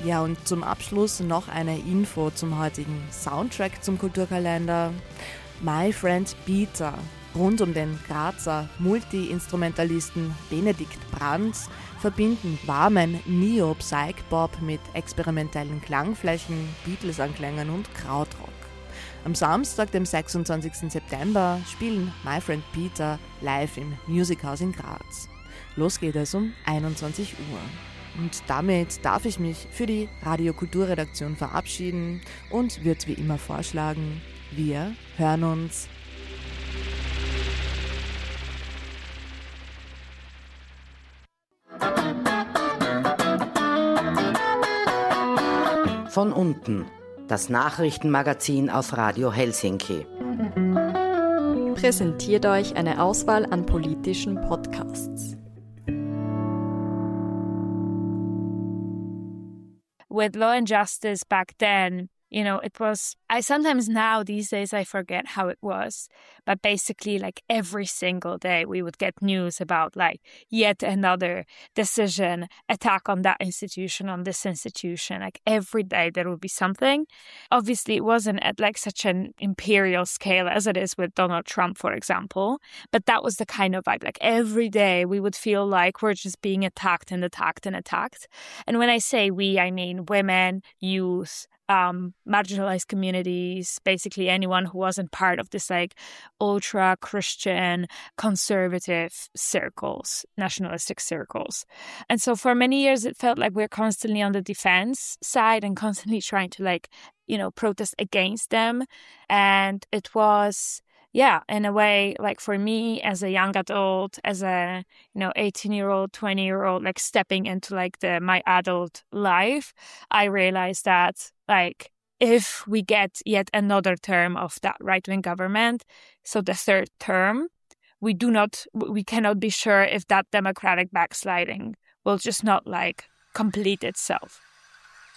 Ja, und zum Abschluss noch eine Info zum heutigen Soundtrack zum Kulturkalender. My Friend Peter, rund um den Grazer Multi-Instrumentalisten Benedikt Brandt, verbinden warmen Neo-Psych-Pop mit experimentellen Klangflächen, Beatles-Anklängen und Krautrock. Am Samstag, dem 26. September, spielen My Friend Peter live im Musichaus in Graz. Los geht es um 21 Uhr. Und damit darf ich mich für die Radio-Kultur-Redaktion verabschieden und würde wie immer vorschlagen, wir hören uns. Von unten, das Nachrichtenmagazin auf Radio Helsinki. Präsentiert euch eine Auswahl an politischen Podcasts. With Law and Justice back then, it was, I sometimes now these days I forget how it was, but basically like every single day we would get news about like yet another decision, attack on that institution, on this institution, like every day there would be something. Obviously it wasn't at like such an imperial scale as it is with Donald Trump, for example, but that was the kind of vibe, like every day we would feel like we're just being attacked and attacked and attacked. And when I say we, I mean women, youth, marginalized communities, basically anyone who wasn't part of this like ultra Christian conservative circles, nationalistic circles. And so for many years it felt like we're constantly on the defense side and constantly trying to protest against them. And it was, in a way, like for me as a young adult, as a 18-year-old, 20-year-old, like stepping into like my adult life, I realized that like if we get yet another term of that right-wing government, so the third term, we cannot be sure if that democratic backsliding will just not like complete itself.